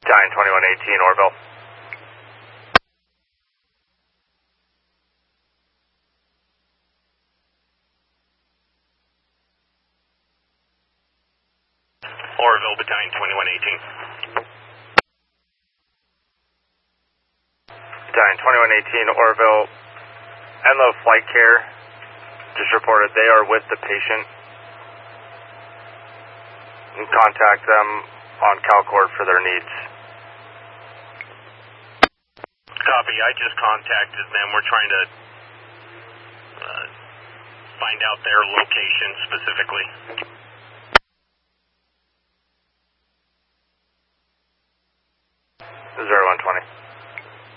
Battalion 2118, Orville. Orville, Battalion 2118. Battalion 2118, Orville. Enlo Flight Care just reported they are with the patient. And contact them on CalCord for their needs. Copy, I just contacted them. We're trying to find out their location specifically. 0120.